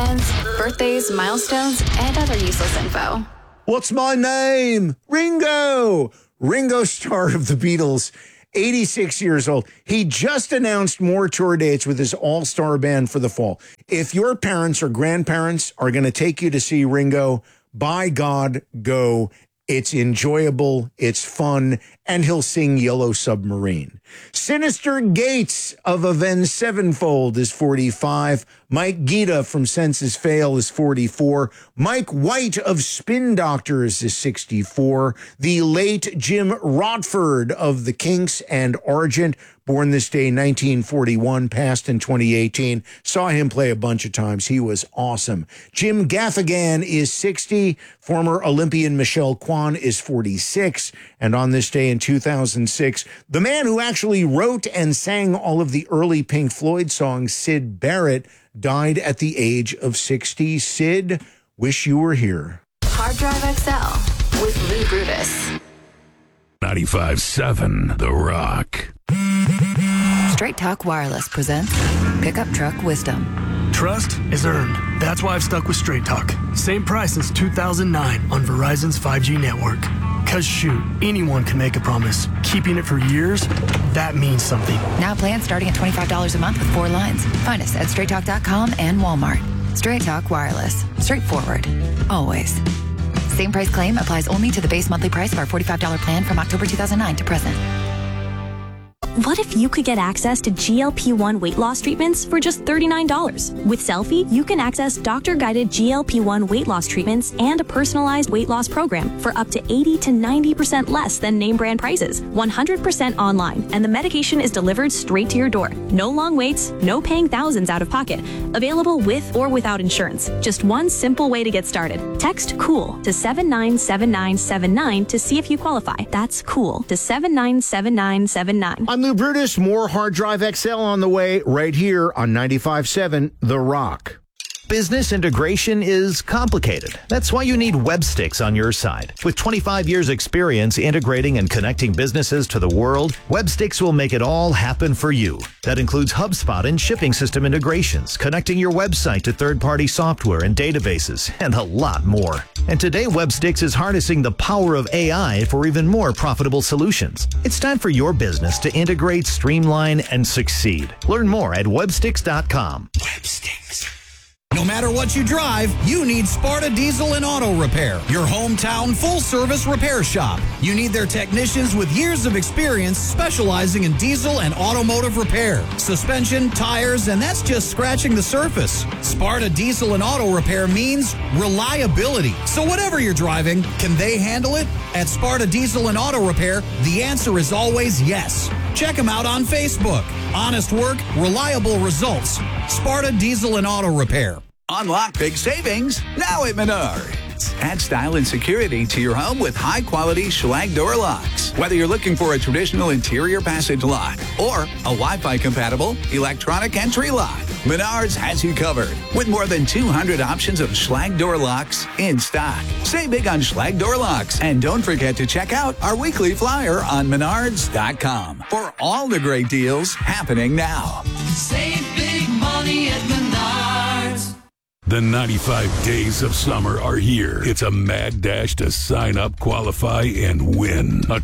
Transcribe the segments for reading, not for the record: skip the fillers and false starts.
plans, birthdays, milestones, and other useless info. What's my name? Ringo! Ringo Starr of the Beatles, 86 years old. He just announced more tour dates with his all-star band for the fall. If your parents or grandparents are going to take you to see Ringo, by God, go. It's enjoyable, it's fun, and he'll sing Yellow Submarine. Sinister Gates of Avenged Sevenfold is 45. Mike Guida from Senses Fail is 44. Mike White of Spin Doctors is 64. The late Jim Rodford of The Kinks and Argent, born this day, 1941, passed in 2018. Saw him play a bunch of times. He was awesome. Jim Gaffigan is 60. Former Olympian Michelle Kwan is 46. And on this day in 2006, the man who actually wrote and sang all of the early Pink Floyd songs, Syd Barrett, died at the age of 60. Sid, wish you were here. Hard Drive XL with Lou Brutus. 95.7 The Rock. Straight Talk Wireless presents Pickup Truck Wisdom. Trust is earned. That's why I've stuck with Straight Talk. Same price since 2009 on Verizon's 5G network. Cause shoot, anyone can make a promise. Keeping it for years, that means something. Now plans starting at $25 a month with 4 lines. Find us at straighttalk.com and Walmart. Straight Talk Wireless. Straightforward. Always. Same price claim applies only to the base monthly price of our $45 plan from October 2009 to present. What if you could get access to GLP-1 weight loss treatments for just $39? With Selfie, you can access doctor-guided GLP-1 weight loss treatments and a personalized weight loss program for up to 80 to 90% less than name brand prices, 100% online, and the medication is delivered straight to your door. No long waits, no paying thousands out of pocket. Available with or without insurance. Just one simple way to get started. Text COOL to 797979 to see if you qualify. That's COOL to 797979. I'm Lou Brutus. More Hard Drive XL on the way right here on 95.7 The Rock. Business integration is complicated. That's why you need Websticks on your side. With 25 years experience integrating and connecting businesses to the world, Websticks will make it all happen for you. That includes HubSpot and shipping system integrations, connecting your website to third-party software and databases, and a lot more. And today, Websticks is harnessing the power of AI for even more profitable solutions. It's time for your business to integrate, streamline, and succeed. Learn more at websticks.com. Websticks. No matter what you drive, you need Sparta Diesel and Auto Repair, your hometown full-service repair shop. You need their technicians with years of experience specializing in diesel and automotive repair, suspension, tires, and that's just scratching the surface. Sparta Diesel and Auto Repair means reliability. So whatever you're driving, can they handle it? At Sparta Diesel and Auto Repair, the answer is always yes. Check them out on Facebook. Honest work, reliable results. Sparta Diesel and Auto Repair. Unlock big savings now at Menards. Add style and security to your home with high-quality Schlage door locks. Whether you're looking for a traditional interior passage lock or a Wi-Fi compatible electronic entry lock, Menards has you covered with more than 200 options of Schlage door locks in stock. Save big on Schlage door locks, and don't forget to check out our weekly flyer on Menards.com for all the great deals happening now. Save big money at Menards. The 95 days of summer are here. It's a mad dash to sign up, qualify, and win a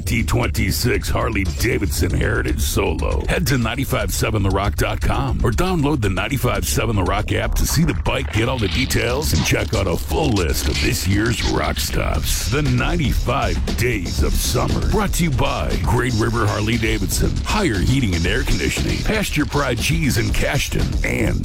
2026 Harley-Davidson Heritage Solo. Head to 957therock.com or download the 95.7 The Rock app to see the bike, get all the details, and check out a full list of this year's rock stops. The 95 days of summer. Brought to you by Great River Harley-Davidson, Higher Heating and Air Conditioning, Pasture Pride Cheese in Cashton, and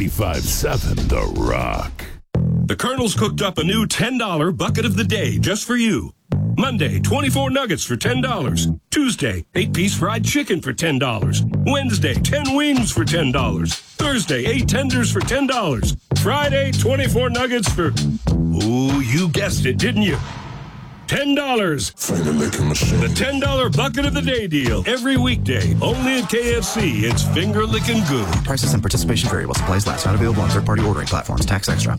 95.7 The Rock. The Colonel's cooked up a new $10 bucket of the day just for you. Monday, 24 nuggets for $10. Tuesday, 8-piece fried chicken for $10. Wednesday, 10 wings for $10. Thursday, 8 tenders for $10. Friday, 24 nuggets for... Ooh, you guessed it, didn't you? $10. Finger licking machine. The $10 bucket of the day deal. Every weekday. Only at KFC. It's finger licking good. Prices and participation vary while supplies last. Not available on third-party ordering platforms. Tax extra.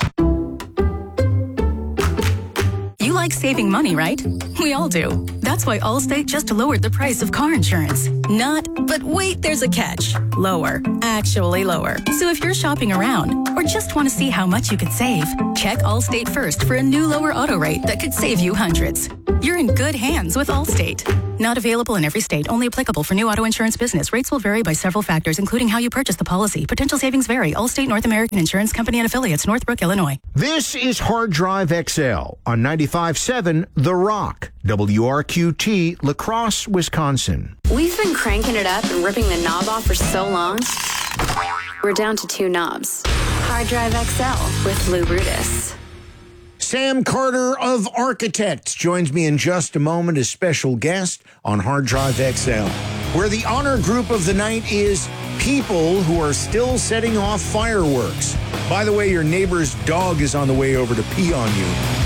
You like saving money, right? We all do. That's why Allstate just lowered the price of car insurance. Not, but wait, there's a catch. Lower. actually lower. So if you're shopping around or just want to see how much you could save, check Allstate first for a new lower auto rate that could save you hundreds. You're in good hands with Allstate. Not available in every state. Only applicable for new auto insurance business. Rates will vary by several factors, including how you purchase the policy. Potential savings vary. Allstate North American Insurance Company and affiliates, Northbrook, Illinois. This is Hard Drive XL on 95.7 The Rock, WRQT, La Crosse, Wisconsin. We've been cranking it up and ripping the knob off for so long, we're down to 2 knobs. Hard Drive XL with Lou Brutus. Sam Carter of Architects joins me in just a moment as special guest on Hard Drive XL, where the honor group of the night is people who are still setting off fireworks. By the way, your neighbor's dog is on the way over to pee on you.